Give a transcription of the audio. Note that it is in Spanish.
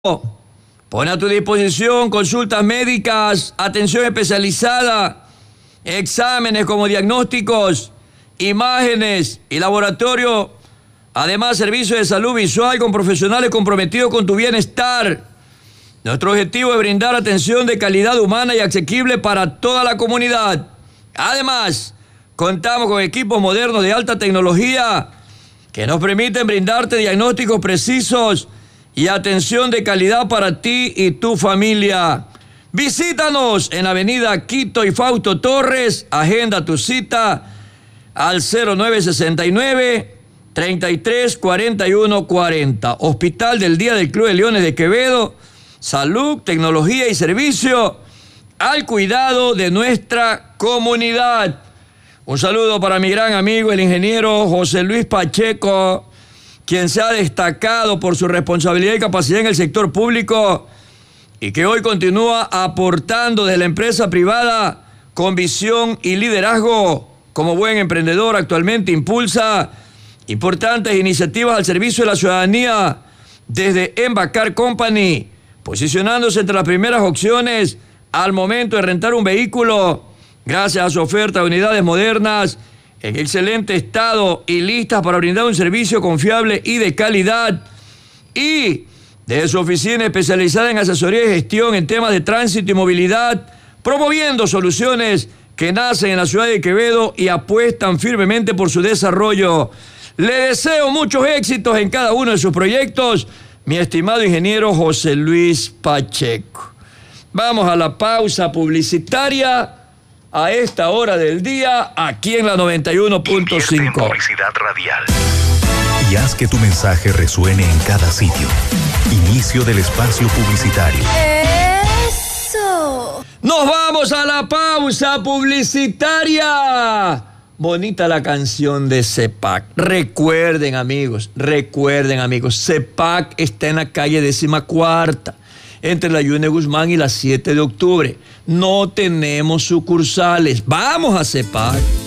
Pone a tu disposición consultas médicas, atención especializada, exámenes como diagnósticos, imágenes y laboratorio. Además, servicios de salud visual con profesionales comprometidos con tu bienestar. Nuestro objetivo es brindar atención de calidad humana y asequible para toda la comunidad. Además, contamos con equipos modernos de alta tecnología que nos permiten brindarte diagnósticos precisos y atención de calidad para ti y tu familia. Visítanos en Avenida Quito y Fausto Torres. Agenda tu cita al 0969-334140. Hospital del Día del Club de Leones de Quevedo. Salud, tecnología y servicio al cuidado de nuestra comunidad. Un saludo para mi gran amigo, el ingeniero José Luis Pacheco, quien se ha destacado por su responsabilidad y capacidad en el sector público y que hoy continúa aportando desde la empresa privada con visión y liderazgo. Como buen emprendedor, actualmente impulsa importantes iniciativas al servicio de la ciudadanía desde Embacar Company, posicionándose entre las primeras opciones al momento de rentar un vehículo gracias a su oferta de unidades modernas en excelente estado y listas para brindar un servicio confiable y de calidad. Y desde su oficina especializada en asesoría y gestión en temas de tránsito y movilidad, promoviendo soluciones que nacen en la ciudad de Quevedo y apuestan firmemente por su desarrollo. Le deseo muchos éxitos en cada uno de sus proyectos, mi estimado ingeniero José Luis Pacheco. Vamos a la pausa publicitaria a esta hora del día, aquí en la 91.5. Publicidad radial. Y haz que tu mensaje resuene en cada sitio. Inicio del espacio publicitario. ¡Eso! ¡Nos vamos a la pausa publicitaria! Bonita la canción de CEPAC. Recuerden, amigos, CEPAC está en la calle 14ª, entre la Yune Guzmán y la 7 de octubre. No tenemos sucursales. Vamos a CEPAC.